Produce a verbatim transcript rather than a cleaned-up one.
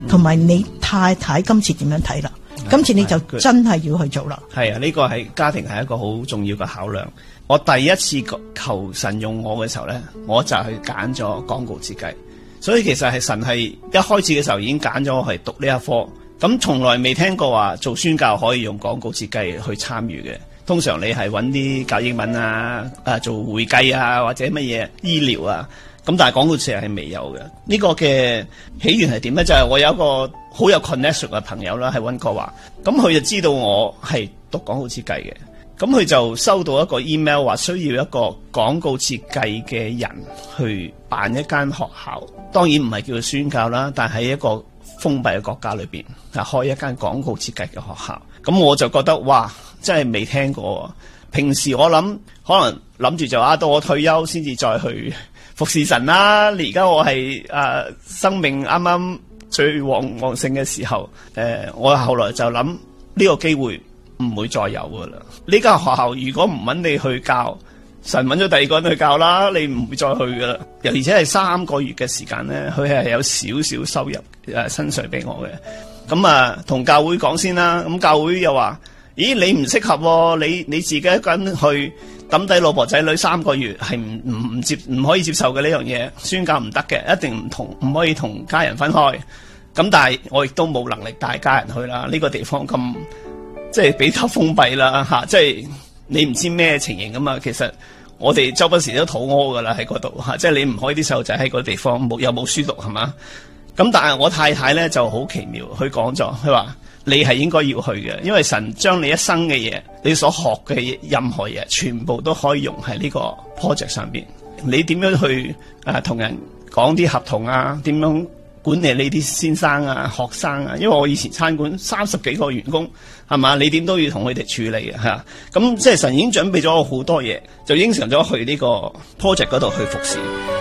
同埋你太太今次點樣睇啦？今次你就真係要去做啦。 係啊，呢個係家庭係一個好重要嘅考量。我第一次求神用我嘅時候咧，我就去揀咗廣告設計。所以其實係神係一開始嘅時候已經揀咗我係讀呢一科。咁從來未聽過話做宣教可以用廣告設計去參與嘅。通常你係揾啲教英文啊、啊做會計啊或者乜嘢醫療啊。咁但係廣告設計係未有嘅。呢個嘅起源係點咧？就係我有一個好有 connection 嘅朋友啦，喺溫哥華。咁佢就知道我係讀廣告設計嘅。咁佢就收到一個 email 話需要一個廣告設計嘅人去辦一間學校。當然唔係叫做宣教啦，但係一個封閉嘅國家裏邊啊，開一間廣告設計嘅學校。咁我就覺得哇，真係未聽過。平時我諗可能諗住就啊，到我退休先至再去服侍神啦。而家我係誒、啊、生命啱啱最旺旺盛嘅時候，誒、呃、我後來就諗呢個機會唔會再有噶啦。呢間學校如果唔揾你去教，神揾咗第二個人去教啦，你唔會再去噶啦。又而且係三個月嘅時間咧，佢係有少少收入誒薪水俾我嘅。咁啊，同教會講先啦。咁教會又話：咦，你唔適合喎，你你自己一個人去抌低老婆仔女三個月係唔唔唔接唔可以接受嘅呢樣嘢，宣教唔得嘅，一定唔同唔可以同家人分開。咁但係我亦都冇能力帶家人去啦。呢個地方咁即係比較封閉啦嚇，即係你唔知咩情形噶嘛。其實我哋周不時都肚屙噶啦喺嗰度嚇，即係你唔可以啲細路仔喺嗰個地方冇又冇書讀係嘛。咁但係我太太咧就好奇妙，佢講咗，佢話你係應該要去嘅，因為神將你一生嘅嘢，你所學嘅任何嘢，全部都可以用喺呢個 project 上邊。你點樣去誒同、呃、人講啲合同啊？點樣管理呢啲先生啊、學生啊？因為我以前餐館三十幾個員工，係嘛？你點都要同佢哋處理嘅嚇。咁即係神已經準備咗好多嘢，就應承咗去呢個 project 嗰度去服侍。